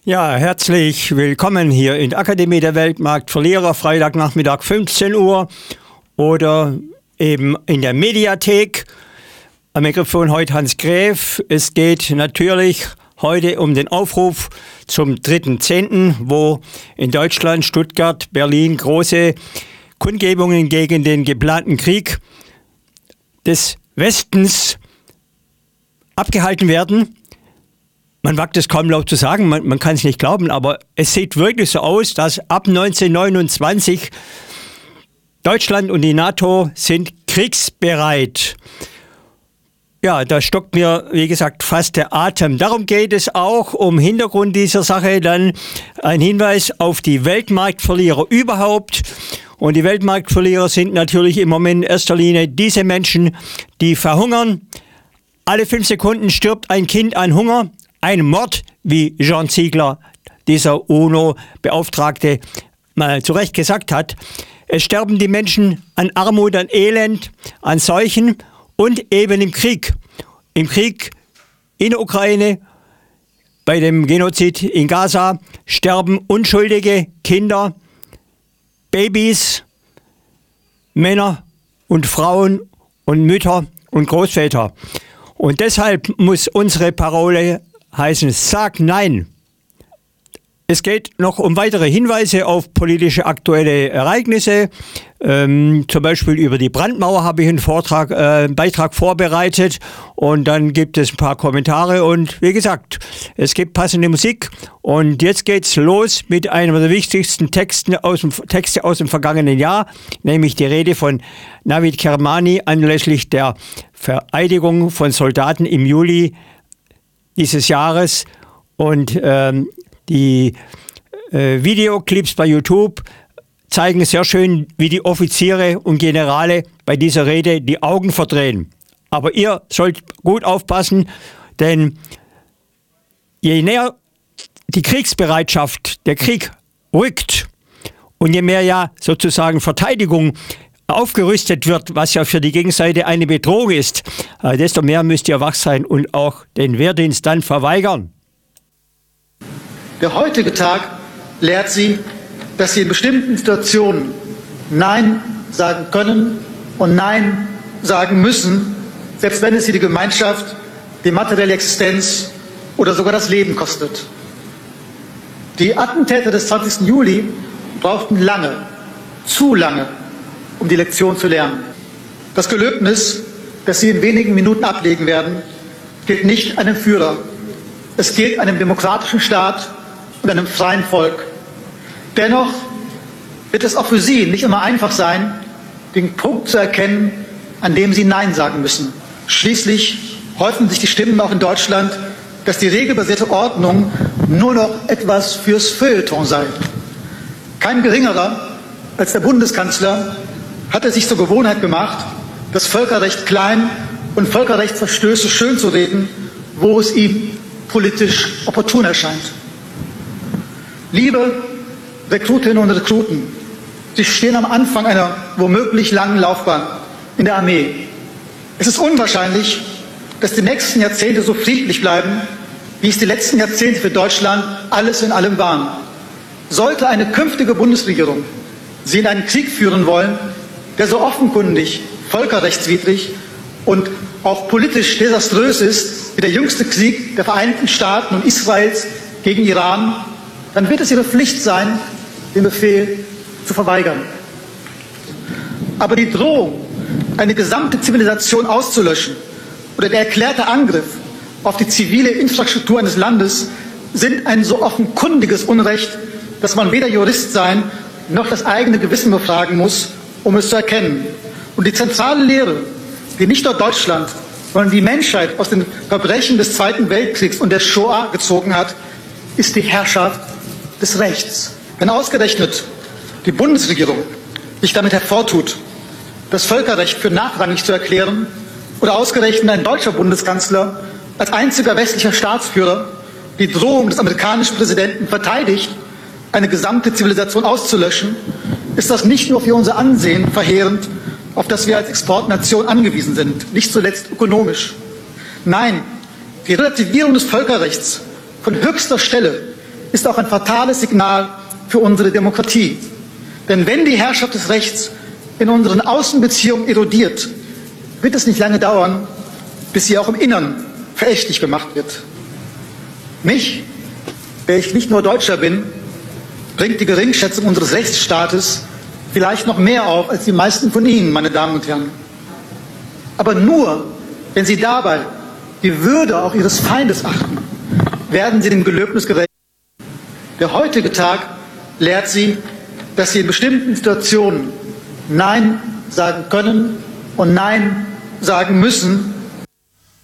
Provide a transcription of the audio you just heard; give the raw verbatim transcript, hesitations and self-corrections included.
Ja, herzlich willkommen hier in der Akademie der Weltmarktverlierer, Freitagnachmittag fünfzehn Uhr oder eben in der Mediathek. Am Mikrofon heute Hans Gräf. Es geht natürlich heute um den Aufruf zum dritten zehnten, wo in Deutschland, Stuttgart, Berlin große Kundgebungen gegen den geplanten Krieg des Westens abgehalten werden. Man wagt es kaum laut zu sagen, man, man kann es nicht glauben, aber es sieht wirklich so aus, dass ab neunzehnhundertneunundzwanzig Deutschland und die NATO sind kriegsbereit. Ja, da stockt mir, wie gesagt, fast der Atem. Darum geht es auch um Hintergrund dieser Sache. Dann ein Hinweis auf die Weltmarktverlierer überhaupt. Und die Weltmarktverlierer sind natürlich im Moment in erster Linie diese Menschen, die verhungern. Alle fünf Sekunden stirbt ein Kind an Hunger. Ein Mord, wie Jean Ziegler, dieser UNO-Beauftragte, mal zu Recht gesagt hat. Es sterben die Menschen an Armut, an Elend, an Seuchen und eben im Krieg. Im Krieg in der Ukraine, bei dem Genozid in Gaza, sterben unschuldige Kinder, Babys, Männer und Frauen und Mütter und Großväter. Und deshalb muss unsere Parole heißen, sag Nein. Es geht noch um weitere Hinweise auf politische aktuelle Ereignisse. Ähm, zum Beispiel über die Brandmauer habe ich einen Vortrag, äh, einen Beitrag vorbereitet und dann gibt es ein paar Kommentare und wie gesagt, es gibt passende Musik und jetzt geht's los mit einem der wichtigsten Texten aus dem, Texte aus dem vergangenen Jahr, nämlich die Rede von Navid Kermani anlässlich der Vereidigung von Soldaten im Juli dieses Jahres und ähm, die äh, Videoclips bei YouTube zeigen sehr schön, wie die Offiziere und Generale bei dieser Rede die Augen verdrehen. Aber ihr sollt gut aufpassen, denn je näher die Kriegsbereitschaft, der Krieg rückt und je mehr ja sozusagen Verteidigung aufgerüstet wird, was ja für die Gegenseite eine Bedrohung ist, äh, desto mehr müsst ihr wach sein und auch den Wehrdienst dann verweigern. Der heutige Tag lehrt Sie, dass Sie in bestimmten Situationen Nein sagen können und Nein sagen müssen, selbst wenn es Sie die Gemeinschaft, die materielle Existenz oder sogar das Leben kostet. Die Attentäter des zwanzigsten Juli brauchten lange, zu lange, um die Lektion zu lernen. Das Gelöbnis, das Sie in wenigen Minuten ablegen werden, gilt nicht einem Führer. Es gilt einem demokratischen Staat und einem freien Volk. Dennoch wird es auch für Sie nicht immer einfach sein, den Punkt zu erkennen, an dem Sie Nein sagen müssen. Schließlich häufen sich die Stimmen auch in Deutschland, dass die regelbasierte Ordnung nur noch etwas fürs Feuilleton sei. Kein geringerer als der Bundeskanzler hat er sich zur Gewohnheit gemacht, das Völkerrecht klein und Völkerrechtsverstöße schön zu reden, wo es ihm politisch opportun erscheint. Liebe Rekrutinnen und Rekruten, Sie stehen am Anfang einer womöglich langen Laufbahn in der Armee. Es ist unwahrscheinlich, dass die nächsten Jahrzehnte so friedlich bleiben, wie es die letzten Jahrzehnte für Deutschland alles in allem waren. Sollte eine künftige Bundesregierung Sie in einen Krieg führen wollen, der so offenkundig völkerrechtswidrig und auch politisch desaströs ist wie der jüngste Krieg der Vereinigten Staaten und Israels gegen Iran, dann wird es Ihre Pflicht sein, den Befehl zu verweigern. Aber die Drohung, eine gesamte Zivilisation auszulöschen oder der erklärte Angriff auf die zivile Infrastruktur eines Landes sind ein so offenkundiges Unrecht, dass man weder Jurist sein noch das eigene Gewissen befragen muss, um es zu erkennen. Und die zentrale Lehre, die nicht nur Deutschland, sondern die Menschheit aus den Verbrechen des Zweiten Weltkriegs und der Shoah gezogen hat, ist die Herrschaft des Rechts. Wenn ausgerechnet die Bundesregierung sich damit hervortut, das Völkerrecht für nachrangig zu erklären, oder ausgerechnet ein deutscher Bundeskanzler als einziger westlicher Staatsführer die Drohung des amerikanischen Präsidenten verteidigt, eine gesamte Zivilisation auszulöschen, ist das nicht nur für unser Ansehen verheerend, auf das wir als Exportnation angewiesen sind, nicht zuletzt ökonomisch. Nein, die Relativierung des Völkerrechts von höchster Stelle ist auch ein fatales Signal für unsere Demokratie. Denn wenn die Herrschaft des Rechts in unseren Außenbeziehungen erodiert, wird es nicht lange dauern, bis sie auch im Innern verächtlich gemacht wird. Mich, der ich nicht nur Deutscher bin, bringt die Geringschätzung unseres Rechtsstaates vielleicht noch mehr auf als die meisten von Ihnen, meine Damen und Herren. Aber nur, wenn Sie dabei die Würde auch Ihres Feindes achten, werden Sie dem Gelöbnis gerecht. Der heutige Tag lehrt Sie, dass Sie in bestimmten Situationen Nein sagen können und Nein sagen müssen,